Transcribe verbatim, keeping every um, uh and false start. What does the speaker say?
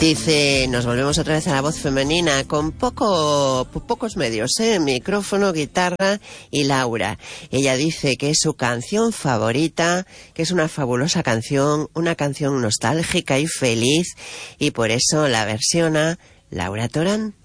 Dice, nos volvemos otra vez a la voz femenina con poco, po- pocos medios, ¿eh? Micrófono, guitarra y Laura. Ella dice que es su canción favorita, que es una fabulosa canción, una canción nostálgica y feliz, y por eso la versiona Laura Torán.